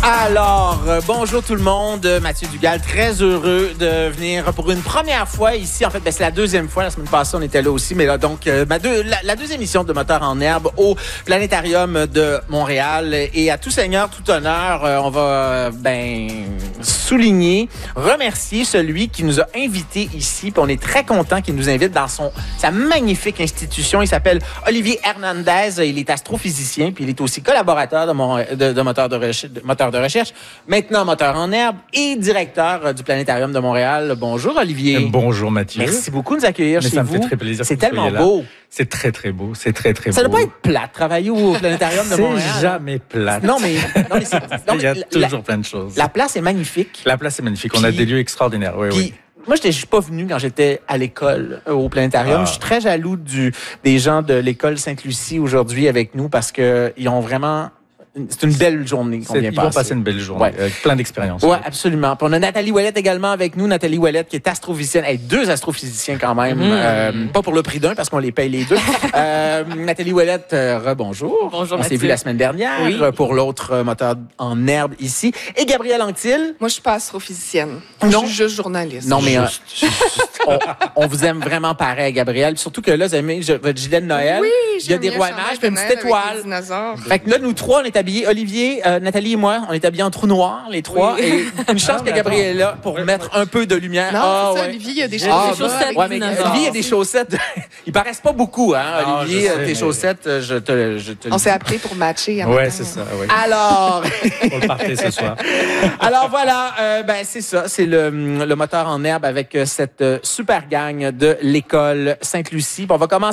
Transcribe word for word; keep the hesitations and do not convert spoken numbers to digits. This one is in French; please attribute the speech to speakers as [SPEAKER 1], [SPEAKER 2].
[SPEAKER 1] Alors, euh, bonjour tout le monde. Mathieu Dugal, très heureux de venir pour une première fois ici. En fait, ben, c'est la deuxième fois. La semaine passée, on était là aussi. Mais là, donc, euh, ma deux, la, la deuxième émission de Moteur en herbe au Planétarium de Montréal. Et à tout seigneur, tout honneur, euh, on va euh, ben souligner, remercier celui qui nous a invités ici. Puis on est très content qu'il nous invite dans son sa magnifique institution. Il s'appelle Olivier Hernandez. Il est astrophysicien. Puis il est aussi collaborateur de, mon, de, de Moteur de recherche. De, moteur de recherche, maintenant moteur en herbe et directeur du Planétarium de Montréal. Bonjour Olivier.
[SPEAKER 2] Bonjour Mathieu.
[SPEAKER 1] Merci beaucoup de nous accueillir
[SPEAKER 2] Mais
[SPEAKER 1] chez
[SPEAKER 2] ça
[SPEAKER 1] vous.
[SPEAKER 2] me fait très plaisir.
[SPEAKER 1] C'est tellement beau.
[SPEAKER 2] C'est très très beau, c'est très très
[SPEAKER 1] ça
[SPEAKER 2] beau.
[SPEAKER 1] Ça ne doit pas être plat, travailler au Planétarium de Montréal.
[SPEAKER 2] C'est jamais plat.
[SPEAKER 1] Non mais, non, mais c'est, non,
[SPEAKER 2] il y a
[SPEAKER 1] la,
[SPEAKER 2] toujours plein de choses.
[SPEAKER 1] La place est magnifique.
[SPEAKER 2] La place est magnifique. On puis, a des lieux extraordinaires. Oui,
[SPEAKER 1] puis,
[SPEAKER 2] oui.
[SPEAKER 1] Moi, je ne suis pas venu quand j'étais à l'école euh, au Planétarium. Ah. Je suis très jaloux du, des gens de l'école Sainte-Lucie aujourd'hui avec nous parce qu'ils ont vraiment... C'est une belle journée qu'on vient
[SPEAKER 2] Ils
[SPEAKER 1] passer.
[SPEAKER 2] vont passer une belle journée,
[SPEAKER 1] ouais.
[SPEAKER 2] avec plein d'expériences.
[SPEAKER 1] Oui, absolument. Puis on a Nathalie Ouellette également avec nous. Nathalie Ouellette qui est astrophysicienne. Elle est deux astrophysiciens quand même. Mmh. Euh, pas pour le prix d'un parce qu'on les paye les deux. euh, Nathalie Ouellette, euh, rebonjour.
[SPEAKER 3] Bonjour,
[SPEAKER 1] On s'est vu la semaine dernière
[SPEAKER 3] oui.
[SPEAKER 1] pour l'autre euh, moteur en herbe ici. Et Gabrielle Anctil.
[SPEAKER 3] Moi, je suis pas astrophysicienne.
[SPEAKER 1] Non.
[SPEAKER 3] Je suis juste journaliste.
[SPEAKER 1] Non, mais
[SPEAKER 2] juste,
[SPEAKER 1] euh, on, on vous aime vraiment pareil, Gabrielle. Surtout que là, vous avez je, votre gilet de Noël.
[SPEAKER 3] Oui,
[SPEAKER 1] il y a des rois mages, puis une petite étoile. Fait que là, nous trois, on est habillés. Olivier, euh, Nathalie et moi, on est habillés en trou noir, les trois. Oui. Et une chance ah, que Gabrielle est là pour oui, mettre un peu de lumière.
[SPEAKER 3] Non,
[SPEAKER 1] ah,
[SPEAKER 3] c'est ça,
[SPEAKER 1] ouais.
[SPEAKER 3] Olivier, il y a des
[SPEAKER 1] ah,
[SPEAKER 3] chaussettes.
[SPEAKER 1] Ouais, mais Olivier, il y a des chaussettes. Ils paraissent pas beaucoup, hein, non, Olivier. Sais, tes mais... chaussettes, je te, je te
[SPEAKER 3] On s'est appelé pour matcher.
[SPEAKER 2] Oui, c'est ça. Ouais.
[SPEAKER 1] Alors.
[SPEAKER 2] Pour le partir ce soir.
[SPEAKER 1] Alors voilà, euh, ben c'est ça. C'est le, le moteur en herbe avec cette super gang de l'école Sainte-Lucie. Bon, on va commencer.